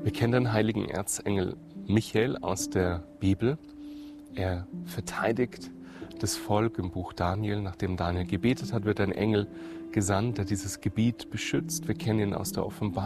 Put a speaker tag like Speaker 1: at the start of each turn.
Speaker 1: Wir kennen den heiligen Erzengel Michael aus der Bibel. Er verteidigt das Volk im Buch Daniel. Nachdem Daniel gebetet hat, wird ein Engel gesandt, der dieses Gebiet beschützt. Wir kennen ihn aus der Offenbarung.